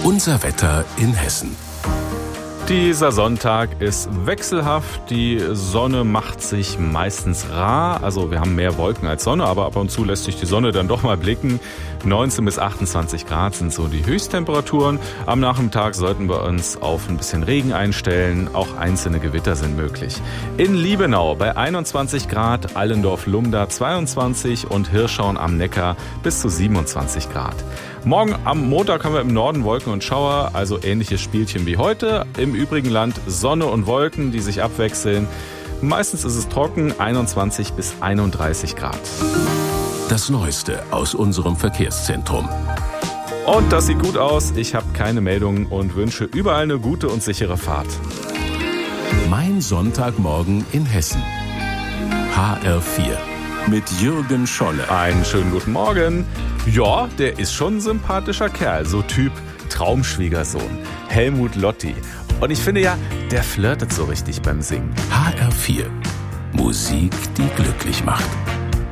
Unser Wetter in Hessen. Dieser Sonntag ist wechselhaft, die Sonne macht sich meistens rar, also wir haben mehr Wolken als Sonne, aber ab und zu lässt sich die Sonne dann doch mal blicken. 19 bis 28 Grad sind so die Höchsttemperaturen. Am Nachmittag sollten wir uns auf ein bisschen Regen einstellen, auch einzelne Gewitter sind möglich. In Liebenau bei 21 Grad, Allendorf-Lumda 22 und Hirschhorn am Neckar bis zu 27 Grad. Morgen am Montag haben wir im Norden Wolken und Schauer, also ähnliches Spielchen wie heute. Im übrigen Land Sonne und Wolken, die sich abwechseln. Meistens ist es trocken, 21 bis 31 Grad. Das Neueste aus unserem Verkehrszentrum. Und das sieht gut aus. Ich habe keine Meldungen und wünsche überall eine gute und sichere Fahrt. Mein Sonntagmorgen in Hessen. HR4 mit Jürgen Scholle. Einen schönen guten Morgen. Ja, der ist schon ein sympathischer Kerl, so Typ Traumschwiegersohn, Helmut Lotti. Und ich finde ja, der flirtet so richtig beim Singen. HR4 Musik, die glücklich macht.